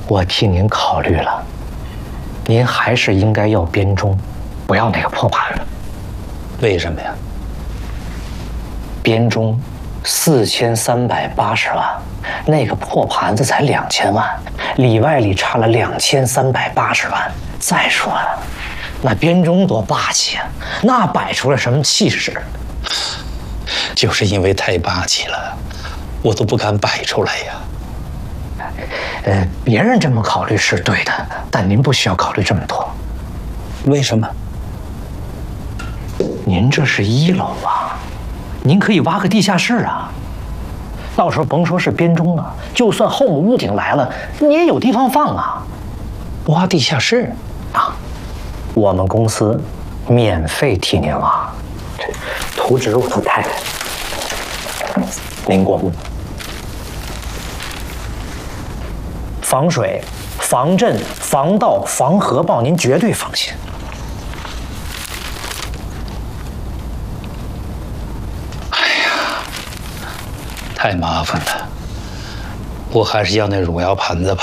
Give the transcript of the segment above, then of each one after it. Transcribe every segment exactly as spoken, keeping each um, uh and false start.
我替您考虑了，您还是应该要编钟，不要那个破盘子。 为什么呀？ 编钟四千三百八十万，那个破盘子才两千万，里外里差了两千三百八十万。再说了，那编钟多霸气啊，那摆出了什么气势？ 就是因为太霸气了，我都不敢摆出来呀。 呃，别人这么考虑是对的，但您不需要考虑这么多。 为什么？ 您这是一楼啊，您可以挖个地下室啊。到时候甭说是编钟了，就算后母屋顶来了，你也有地方放啊。 挖地下室啊，我们公司免费替您挖，这图纸我都开开，您过目。防水、防震、防盗、防核爆，您绝对放心。 哎呀，太麻烦了，我还是要那汝窑盘子吧。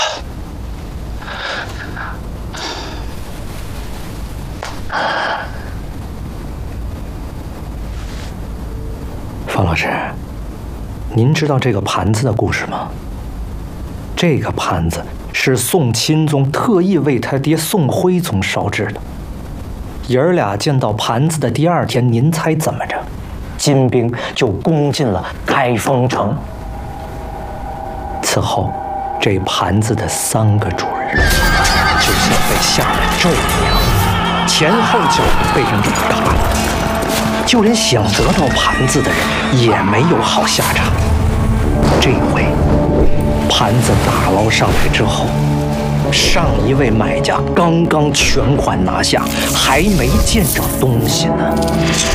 方老师，您知道这个盘子的故事吗？这个盘子是宋钦宗特意为他爹宋徽宗烧制的。爷儿俩见到盘子的第二天，您猜怎么着？金兵就攻进了开封城。此后，这盘子的三个主人就像被下了咒一样，前后脚被人给嘎了，就连想得到盘子的人也没有好下场。这回盘子打捞上来之后，上一位买家刚刚全款拿下，还没见着东西呢。